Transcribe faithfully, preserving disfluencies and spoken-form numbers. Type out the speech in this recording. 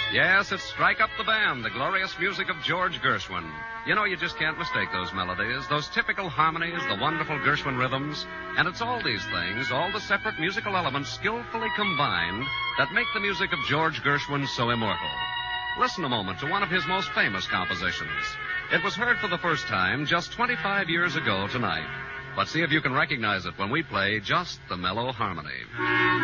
Yes, it's Strike Up the Band, the glorious music of George Gershwin. You know, you just can't mistake those melodies, those typical harmonies, the wonderful Gershwin rhythms. And it's all these things, all the separate musical elements skillfully combined, that make the music of George Gershwin so immortal. Listen a moment to one of his most famous compositions. It was heard for the first time just twenty-five years ago tonight. But see if you can recognize it when we play just the mellow harmony.